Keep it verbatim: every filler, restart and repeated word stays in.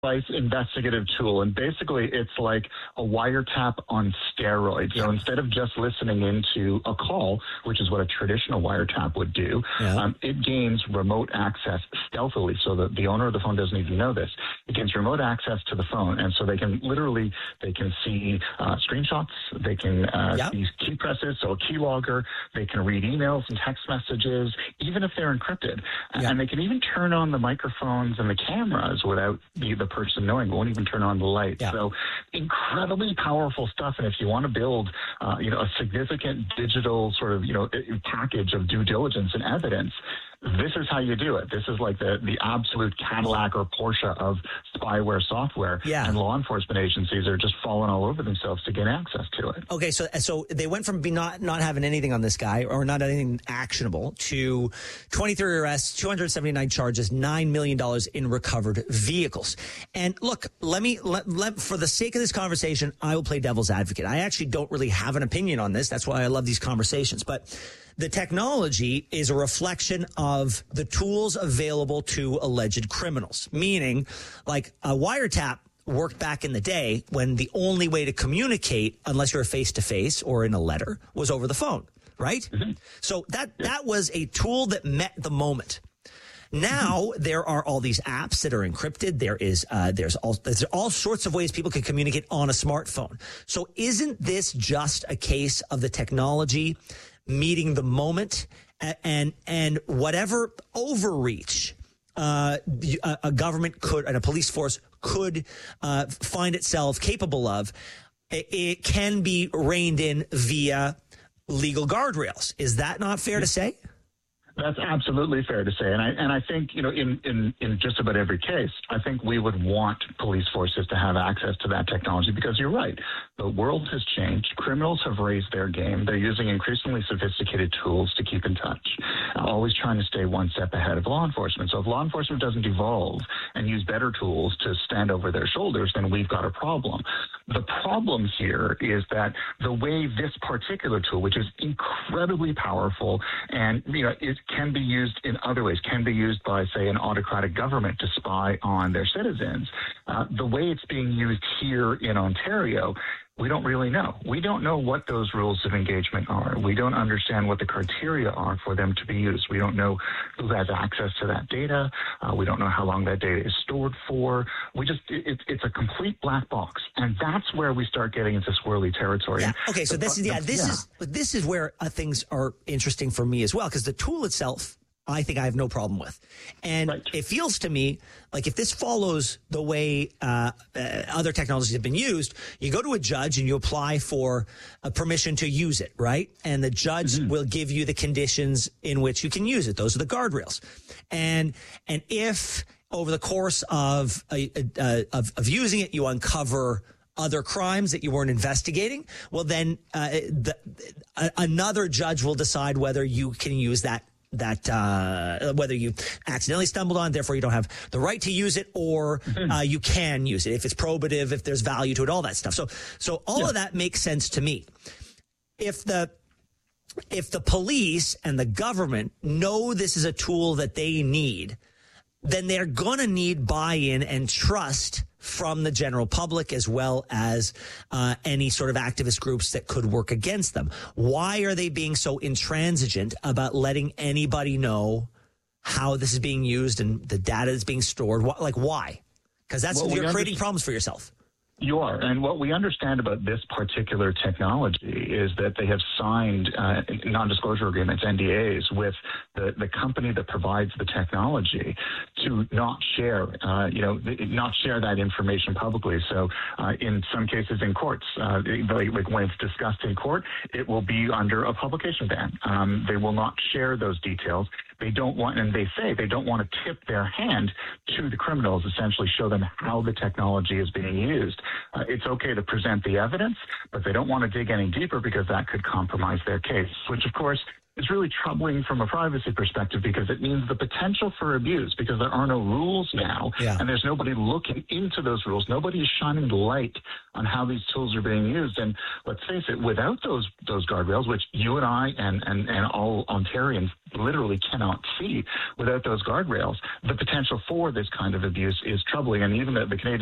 device investigative tool, and basically it's like a wiretap on steroids. So instead of just listening into a call, which is what a traditional wiretap would do, yeah. um, it gains remote access stealthily, so that the owner of the phone doesn't even know this. It gains remote access to the phone, and so they can literally they can see uh, screenshots, they can uh, yep. see key presses, so a keylogger, they can read emails and text messages, even if they're encrypted, yep. and they can even turn on the microphones and the cameras without the, the person knowing. It won't even turn on the light. Yeah. So incredibly powerful stuff. And if you want to build, uh, you know, a significant digital sort of, you know, package of due diligence and evidence, this is how you do it. This is like the, the absolute Cadillac or Porsche of spyware software. Yeah. And law enforcement agencies are just falling all over themselves to get access to it. Okay, so so they went from be not, not having anything on this guy or not anything actionable to twenty-three arrests, two hundred seventy-nine charges, nine million dollars in recovered vehicles. And look, let me, let, let, for the sake of this conversation, I will play devil's advocate. I actually don't really have an opinion on this. That's why I love these conversations. But the technology is a reflection of the tools available to alleged criminals, meaning like a wiretap worked back in the day when the only way to communicate, unless you're face-to-face or in a letter, was over the phone, right? Mm-hmm. So that, that was a tool that met the moment. Now mm-hmm. there are all these apps that are encrypted. There is uh, there's all there's all sorts of ways people can communicate on a smartphone. So isn't this just a case of the technology meeting the moment, and and whatever overreach uh, a, a government could and a police force could uh, find itself capable of, it, it can be reined in via legal guardrails? Is that not fair to say? That's absolutely fair to say. And I and I think, you know, in, in, in just about every case, I think we would want police forces to have access to that technology because you're right. The world has changed. Criminals have raised their game. They're using increasingly sophisticated tools to keep in touch, always trying to stay one step ahead of law enforcement. So if law enforcement doesn't evolve and use better tools to stand over their shoulders, then we've got a problem. The problem here is that the way this particular tool, which is incredibly powerful and, you know, is can be used in other ways, can be used by, say, an autocratic government to spy on their citizens. Uh, the way it's being used here in Ontario, we don't really know. We don't know what those rules of engagement are. We don't understand what the criteria are for them to be used. We don't know who has access to that data. Uh, we don't know how long that data is stored for. We just, it, it's a complete black box. And that's where we start getting into swirly territory. Yeah. Okay. So this is, yeah, this yeah. is, this is where uh, things are interesting for me as well, because the tool itself, I think I have no problem with. And right. it feels to me like if this follows the way uh, uh, other technologies have been used, you go to a judge and you apply for a permission to use it, right? And the judge mm-hmm. will give you the conditions in which you can use it. Those are the guardrails. And and if over the course of uh, uh, of, of using it, you uncover other crimes that you weren't investigating, well, then uh, the, uh, another judge will decide whether you can use that that uh, whether you accidentally stumbled on, therefore you don't have the right to use it, or uh, you can use it if it's probative, if there's value to it, all that stuff. So, so all yeah. of that makes sense to me. If the if the police and the government know this is a tool that they need, then they're going to need buy-in and trust from the general public, as well as uh, any sort of activist groups that could work against them. Why are they being so intransigent about letting anybody know how this is being used and the data that's being stored? Like, why? Because that's well, you're creating problems for yourself. You are. And what we understand about this particular technology is that they have signed uh, non-disclosure agreements, N D As, with the, the company that provides the technology to not share, uh, you know, not share that information publicly. So uh, in some cases in courts, uh, like when it's discussed in court, it will be under a publication ban. Um, they will not share those details. They don't want, and they say they don't want to tip their hand to the criminals, essentially show them how the technology is being used. uh, it's okay to present the evidence, but they don't want to dig any deeper because that could compromise their case, which, of course, is really troubling from a privacy perspective because it means the potential for abuse because there are no rules now yeah. and there's nobody looking into those rules. Nobody is shining the light on how these tools are being used. And let's face it, without those those guardrails, which you and I and, and, and all Ontarians literally cannot see, without those guardrails, the potential for this kind of abuse is troubling. And even the, the Canadian